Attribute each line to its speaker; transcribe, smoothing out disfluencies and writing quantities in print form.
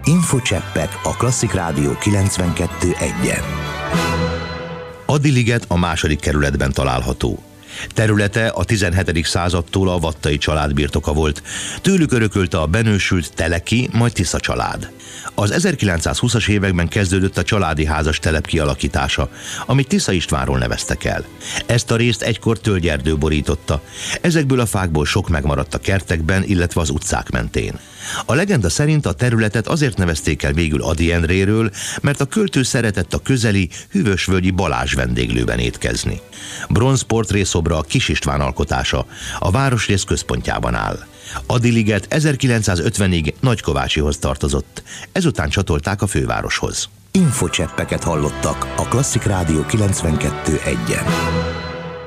Speaker 1: Infocseppek a Klasszik Rádió 92.1-en. Ady-liget a 2. kerületben található. Területe a 17. századtól a Vattai család birtoka volt, tőlük örökölte a benősült Teleki, majd Tisza család. Az 1920-as években kezdődött a családi házas telep kialakítása, amit Tisza Istvánról neveztek el. Ezt a részt egykor tölgyerdő borította, ezekből a fákból sok megmaradt a kertekben, illetve az utcák mentén. A legenda szerint a területet azért nevezték el végül Ady Endréről, mert a költő szeretett a közeli, hűvösvölgyi Balázs vendéglőben étkezni. Bronz portrészobra a Kis István alkotása, a városrész központjában áll. Ady-liget 1950-ig Nagykovácsihoz tartozott, ezután csatolták a fővároshoz. Infocseppeket hallottak a Klasszik Rádió 92.1-en.